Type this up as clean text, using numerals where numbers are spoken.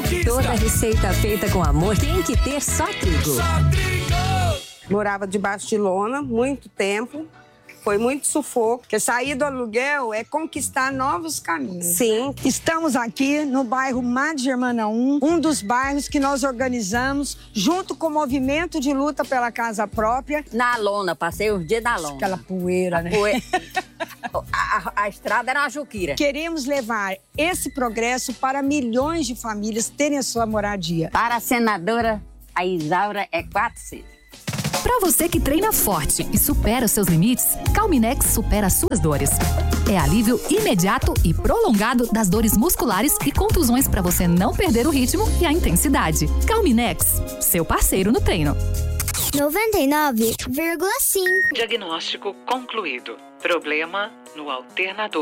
Toda receita feita com amor tem que ter só trigo. Morava debaixo de lona, muito tempo. Foi muito sufoco, porque sair do aluguel é conquistar novos caminhos. Sim. Estamos aqui no bairro Madre Germana 1, um dos bairros que nós organizamos junto com o movimento de luta pela casa própria. Na lona, passei os dias na lona. Aquela poeira, né? A estrada era uma juquira. Queremos levar esse progresso para milhões de famílias terem a sua moradia. Para a senadora, a Isaura é 400. Para você que treina forte e supera os seus limites, Calminex supera as suas dores. É alívio imediato e prolongado das dores musculares e contusões para você não perder o ritmo e a intensidade. Calminex, seu parceiro no treino. 99,5. Diagnóstico concluído. Problema no alternador.